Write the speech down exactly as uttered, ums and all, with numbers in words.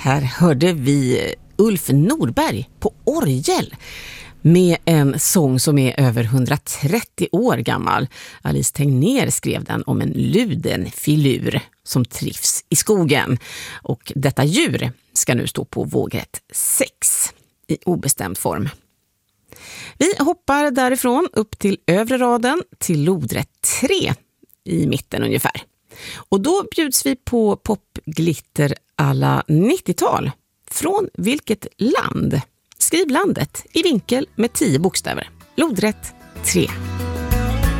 Här hörde vi Ulf Norberg på orgel med en sång som är över hundratrettio år gammal. Alice Tegnér skrev den om en luden filur som trivs i skogen. Och detta djur ska nu stå på vågrätt sex i obestämd form. Vi hoppar därifrån upp till övre raden till lodrätt tre i mitten ungefär. Och då bjuds vi på popglitter alla nittiotal. Från vilket land? Skriv landet i vinkel med tio bokstäver. Lodrätt tre.